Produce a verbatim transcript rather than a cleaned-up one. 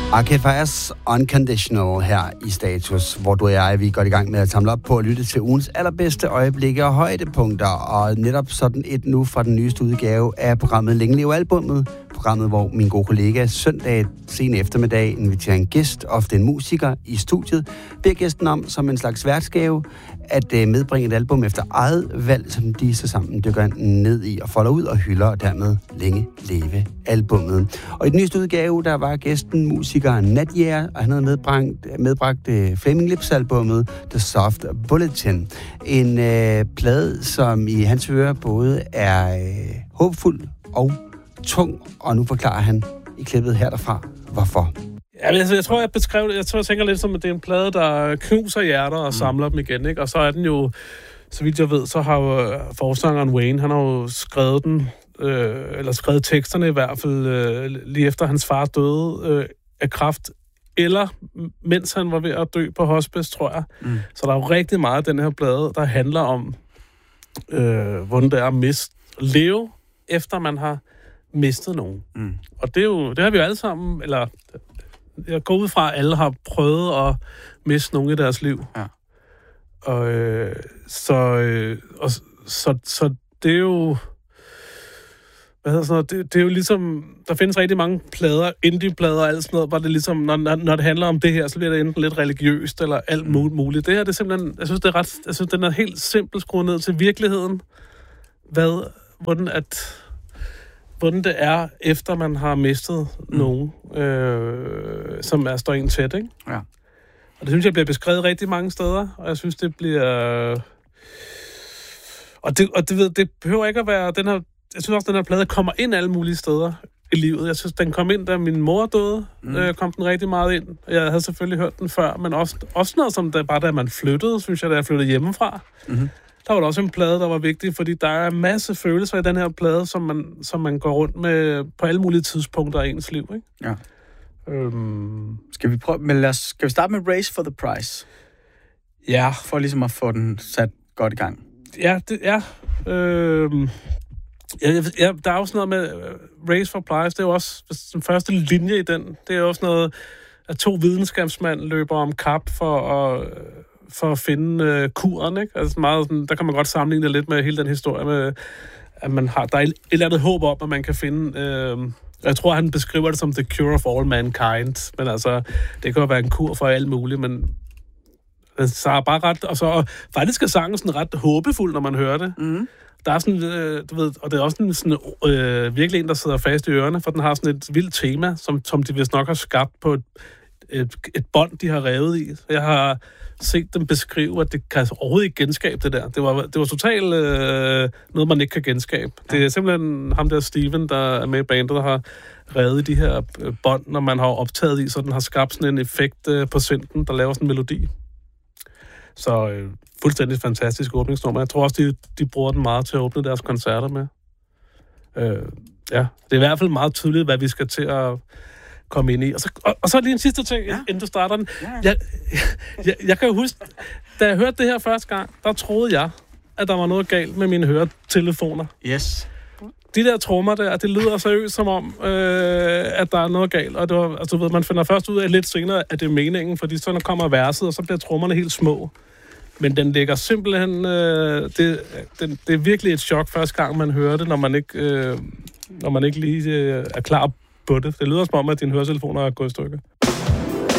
Arcade Fire's Unconditional her i Status, hvor du og jeg, vi går i gang med at samle op på at lytte til ugens allerbedste øjeblikke og højdepunkter, og netop sådan et nu fra den nyeste udgave af programmet Længe Leve Albummet, programmet, hvor min gode kollega søndag sen eftermiddag inviterer en gæst, ofte en musiker, i studiet, beder gæsten om som en slags værtsgave at uh, medbringe et album efter eget valg, som de så sammen dykker ned i og folder ud og hylder, og dermed Længe Leve Albummet. Og i den nyeste udgave, der var gæsten musikeren Nadia, og han havde medbragt, medbragt uh, Flaming Lips-albummet The Soft Bulletin. En uh, plade, som i hans ører både er uh, håbfuld og tung, og nu forklarer han i klippet her derfra, hvorfor. Ja, altså, jeg tror, jeg beskrev det. Jeg tror, jeg tænker lidt som, at det er en plade, der knuser hjerter og mm. samler dem igen, ikke? Og så er den jo, så vidt jeg ved, så har jo forsangeren Wayne, han har jo skrevet den, øh, eller skrevet teksterne i hvert fald, øh, lige efter hans far døde øh, af kræft, eller mens han var ved at dø på hospice, tror jeg. Mm. Så der er jo rigtig meget af den her plade, der handler om, øh, hvordan det er at miste, leve, efter man har mistet nogen. Mm. Og det er jo, det har vi jo alle sammen, eller jeg går ud fra, at alle har prøvet at miste nogen i deres liv. Ja. Og, øh, så, øh, og, så, så det er jo, hvad hedder sådan noget, det, det er jo ligesom, der findes rigtig mange plader, indie-plader og alt sådan noget, hvor det ligesom, når, når det handler om det her, så bliver det enten lidt religiøst, eller alt muligt. Det her, det er simpelthen, jeg synes, det er ret, jeg synes, den er helt simpelt skruet ned til virkeligheden. Hvad, hvordan at hvordan det er, efter man har mistet mm. nogen, øh, som er står en tæt, ikke? Ja. Og det synes jeg bliver beskrevet rigtig mange steder, og jeg synes, det bliver... Og det, og det, ved, det behøver ikke at være... Den her, jeg synes også, den her plade kommer ind alle mulige steder i livet. Jeg synes, den kom ind, da min mor døde, mm. øh, kom den rigtig meget ind. Jeg havde selvfølgelig hørt den før, men også, også noget som, da, bare da man flyttede, synes jeg, da jeg flyttede hjemmefra. Mm-hmm. Der var der også en plade, der var vigtig, fordi der er en masse følelser i den her plade, som man, som man går rundt med på alle mulige tidspunkter af ens liv, ikke? Ja. Øhm. Skal vi prøve, men lad os, skal vi starte med Race for the Prize? Ja. For ligesom at få den sat godt i gang. Ja, det er... Øhm. Ja, ja, der er jo sådan noget med uh, Race for Prize, det er jo også den første linje i den. Det er jo også noget, at to videnskabsmænd løber om kap for at... for at finde øh, kuren, ikke? Altså meget sådan, der kan man godt sammenligne det lidt med hele den historie med, at man har, der er et eller andet håb om, at man kan finde, øh, jeg tror, han beskriver det som the cure of all mankind, men altså, det kan jo være en kur for alt muligt, men så er bare ret, og så og faktisk er sangen sådan ret håbefuld, når man hører det. Mm. Der er sådan, øh, du ved, og det er også en, sådan, øh, virkelig en, der sidder fast i ørerne, for den har sådan et vildt tema, som, som de vist nok har skabt på et, et, et bånd, de har revet i. Jeg har set dem beskrive, at det kan overhovedet ikke genskabe det der. Det var, det var totalt øh, noget, man ikke kan genskabe. Ja. Det er simpelthen ham der Steven, der er med i bandet, der har revet de her bånd, når man har optaget i, så den har skabt sådan en effekt øh, på synten, der laver sådan en melodi. Så øh, fuldstændig fantastisk åbningsnummer. Jeg tror også, de, de bruger den meget til at åbne deres koncerter med. Øh, ja, det er i hvert fald meget tydeligt, hvad vi skal til at komme ind i. Og så, og, og så lige en sidste ting, ja. Inden du starter den. Ja. Jeg, jeg, jeg kan jo huske, da jeg hørte det her første gang, der troede jeg, at der var noget galt med mine høretelefoner. Yes. De der trommer der, det lyder seriøst som om, øh, at der er noget galt. Og det var, altså, ved, man finder først ud af lidt senere, at det er meningen, fordi så kommer verset, og så bliver trommerne helt små. Men den ligger simpelthen... Øh, det, den, det er virkelig et chok første gang, man hører det, når man ikke, øh, når man ikke lige øh, er klar på det. Det lyder som om, at dine høretelefoner er gået i stykker.